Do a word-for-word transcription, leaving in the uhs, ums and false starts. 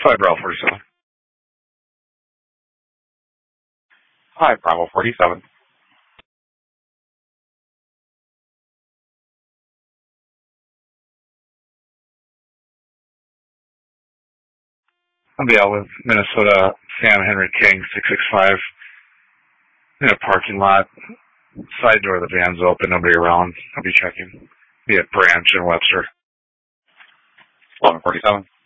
Hi, Bravo forty-seven. Hi, Bravo forty-seven. I'll be out with Minnesota Sam Henry King, six six five, in a parking lot. Side door of the van's open, nobody around. I'll be checking. Be at Branch and Webster. eleven forty-seven.